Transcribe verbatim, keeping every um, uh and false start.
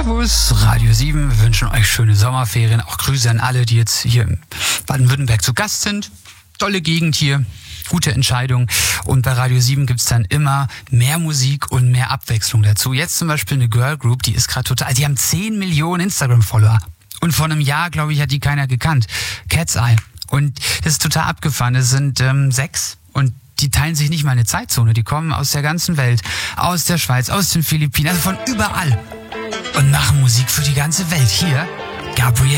Servus, Radio sieben, wir wünschen euch schöne Sommerferien. Auch Grüße an alle, die jetzt hier in Baden-Württemberg zu Gast sind. Tolle Gegend hier, gute Entscheidung. Und bei Radio sieben gibt's dann immer mehr Musik und mehr Abwechslung dazu. Jetzt zum Beispiel eine Girl Group, die ist gerade total, die haben zehn Millionen Instagram-Follower. Und vor einem Jahr, glaube ich, hat die keiner gekannt. Cat's Eye. Und das ist total abgefahren. Es sind ähm, sechs und die teilen sich nicht mal eine Zeitzone. Die kommen aus der ganzen Welt, aus der Schweiz, aus den Philippinen, also von überall. Und machen Musik für die ganze Welt. Hier, Gabriel.